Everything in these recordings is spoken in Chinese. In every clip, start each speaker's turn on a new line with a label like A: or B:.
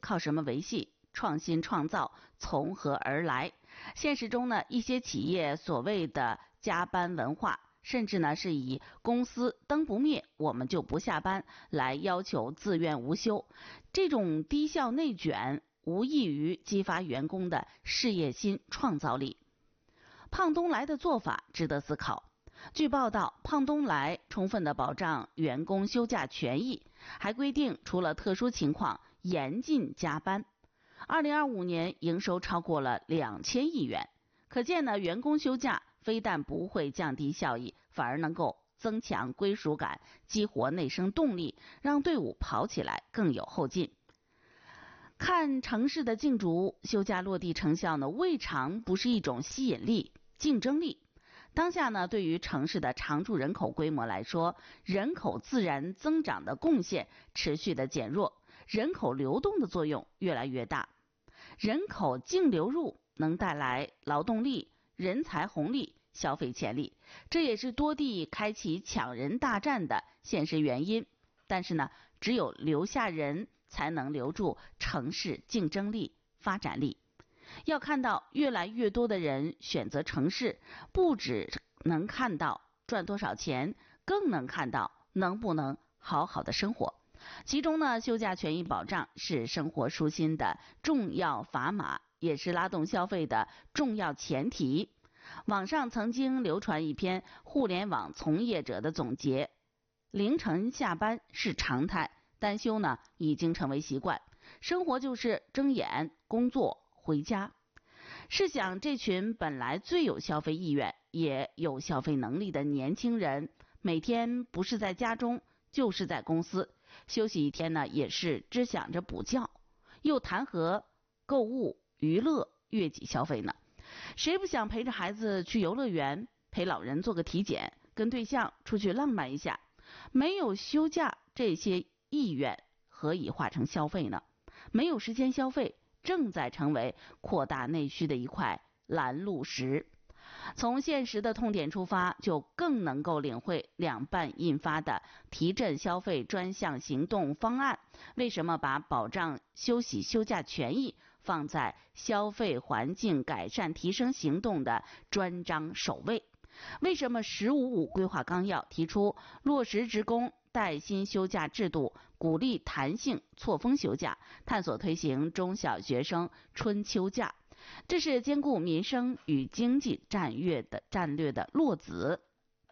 A: 靠什么维系？创新创造从何而来？现实中呢，一些企业所谓的加班文化，甚至呢是以公司灯不灭我们就不下班来要求自愿无休，这种低效内卷无异于激发员工的事业心、创造力。胖东来的做法值得思考。据报道，胖东来充分地保障员工休假权益，还规定除了特殊情况严禁加班。2025年营收超过了2000亿元，可见呢，员工休假非但不会降低效益，反而能够增强归属感，激活内生动力，让队伍跑起来更有后劲。看城市的竞逐，休假落地成效呢，未尝不是一种吸引力、竞争力。当下呢，对于城市的常住人口规模来说，人口自然增长的贡献持续的减弱，人口流动的作用越来越大。人口净流入能带来劳动力、人才红利、消费潜力，这也是多地开启抢人大战的现实原因。但是呢，只有留下人，才能留住城市竞争力、发展力。要看到越来越多的人选择城市，不只能看到赚多少钱，更能看到能不能好好的生活。其中呢，休假权益保障是生活舒心的重要砝码，也是拉动消费的重要前提。网上曾经流传一篇互联网从业者的总结：凌晨下班是常态，单休呢已经成为习惯，生活就是睁眼工作回家。试想，这群本来最有消费意愿也有消费能力的年轻人，每天不是在家中就是在公司，休息一天呢也是只想着补觉，又谈何购物娱乐悦己消费呢？谁不想陪着孩子去游乐园，陪老人做个体检，跟对象出去浪漫一下？没有休假，这些意愿何以化成消费呢？没有时间消费，正在成为扩大内需的一块拦路石。从现实的痛点出发，就更能够领会两办印发的提振消费专项行动方案为什么把保障休息休假权益放在消费环境改善提升行动的专章首位，为什么“15+5”规划纲要提出落实职工带薪休假制度，鼓励弹性错峰休假，探索推行中小学生春秋假。这是兼顾民生与经济战略的落子。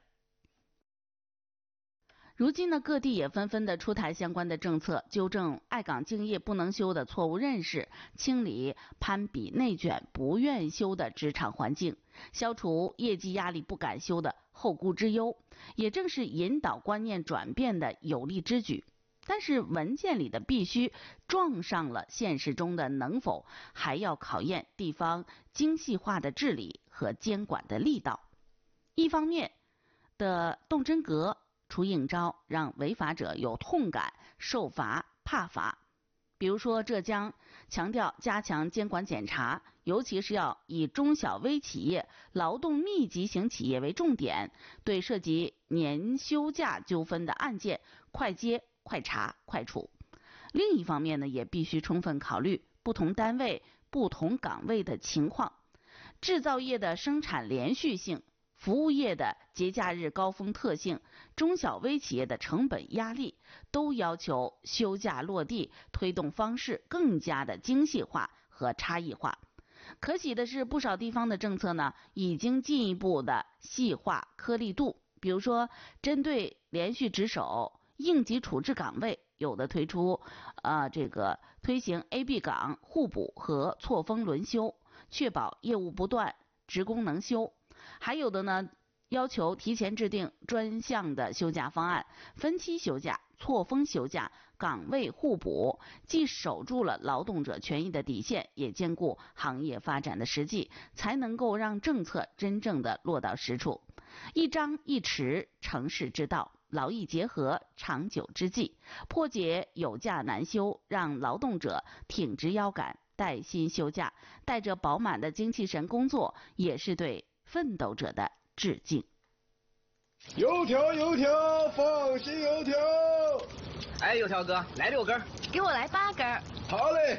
A: 如今呢，各地也纷纷的出台相关的政策，纠正爱岗敬业不能休的错误认识，清理攀比内卷不愿休的职场环境，消除业绩压力不敢休的后顾之忧，也正是引导观念转变的有力之举。但是文件里的必须撞上了现实中的能否，还要考验地方精细化的治理和监管的力道。一方面的动真格出硬招，让违法者有痛感，受罚怕罚。比如说浙江强调加强监管检查，尤其是要以中小微企业、劳动密集型企业为重点，对涉及年休假纠纷的案件快接快查快处。另一方面呢，也必须充分考虑不同单位不同岗位的情况，制造业的生产连续性，服务业的节假日高峰特性，中小微企业的成本压力，都要求休假落地推动方式更加的精细化和差异化。可喜的是，不少地方的政策呢，已经进一步的细化颗粒度。比如说，针对连续值守、应急处置岗位，有的推出推行 A、B 岗互补和错峰轮休，确保业务不断，职工能休。还有的呢，要求提前制定专项的休假方案，分期休假、错峰休假、岗位互补，既守住了劳动者权益的底线，也兼顾行业发展的实际，才能够让政策真正的落到实处。一张一弛，成事之道，劳逸结合，长久之计。破解有假难休，让劳动者挺直腰杆，带薪休假，带着饱满的精气神工作，也是对奋斗者的致敬。
B: 油条油条，放心油条。
C: 哎，油条哥，来6根。
D: 给我来8根。
B: 好嘞。